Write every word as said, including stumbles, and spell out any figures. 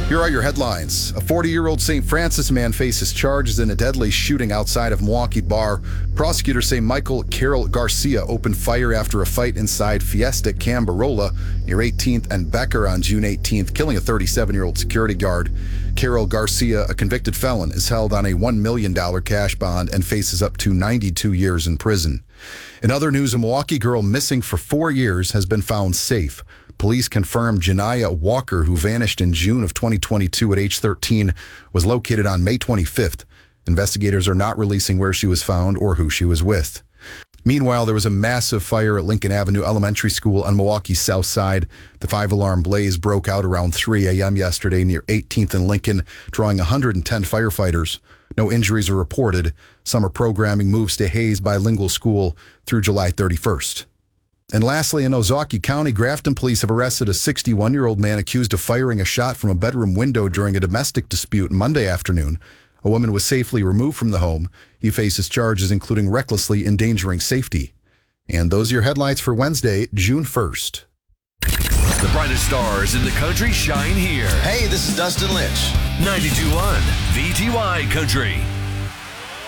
Here are your headlines. A forty-year-old Saint Francis man faces charges in a deadly shooting outside of Milwaukee bar. Prosecutors say Michael Carroll Garcia opened fire after a fight inside Fiesta Cambarola near eighteenth and Becker on June eighteenth, killing a thirty-seven-year-old security guard. Carroll Garcia, a convicted felon, is held on a one million dollars cash bond and faces up to ninety-two years in prison. In other news, a Milwaukee girl missing for four years has been found safe. Police confirmed Janiyah Walker, who vanished in June of twenty twenty-two at age thirteen, was located on May twenty-fifth. Investigators are not releasing where she was found or who she was with. Meanwhile, there was a massive fire at Lincoln Avenue Elementary School on Milwaukee's south side. The five-alarm blaze broke out around three a.m. yesterday near eighteenth and Lincoln, drawing one hundred ten firefighters. No injuries are reported. Summer programming moves to Hayes Bilingual School through July thirty-first. And lastly, in Ozaukee County, Grafton police have arrested a sixty-one-year-old man accused of firing a shot from a bedroom window during a domestic dispute Monday afternoon. A woman was safely removed from the home. He faces charges including recklessly endangering safety. And those are your headlines for Wednesday, June first. The brightest stars in the country shine here. Hey, this is Dustin Lynch. ninety-two point one V T Y Country.